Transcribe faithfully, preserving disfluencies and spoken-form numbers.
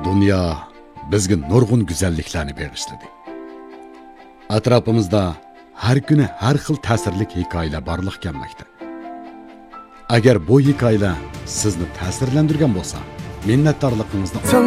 Dünya bizga nurg'un go'zalliklarni bag'ishladi. Atrofimizda har kuni har xil ta'sirli hikoyalar borliq kelmoqda. Agar bu hikoyalar sizni ta'sirlantirgan bo'lsa, minnatdorligingizni